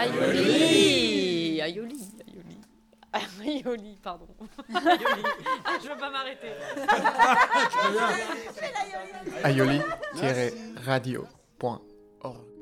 Aioli. Pardon. Aioli. Ah, je veux pas m'arrêter. aioli-radio.org